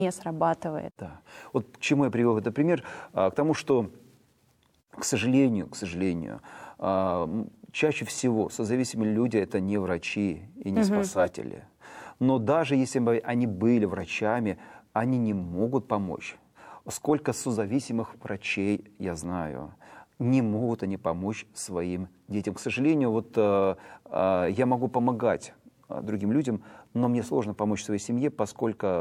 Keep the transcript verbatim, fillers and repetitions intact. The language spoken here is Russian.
не срабатывает. Да. Вот к чему я привел этот пример? К тому, что, к сожалению, к сожалению, чаще всего созависимые люди – это не врачи и не спасатели. Но даже если бы они были врачами, они не могут помочь. Сколько созависимых врачей я знаю, не могут они помочь своим детям. К сожалению, вот э, э, я могу помогать другим людям, но мне сложно помочь своей семье, поскольку